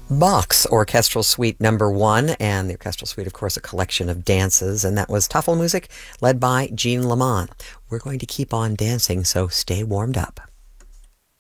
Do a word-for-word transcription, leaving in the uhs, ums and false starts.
Bach's Orchestral Suite Number One, and the Orchestral Suite, of course, a collection of dances, and that was Tafelmusik, led by Jean Lamont. We're going to keep on dancing, so stay warmed up.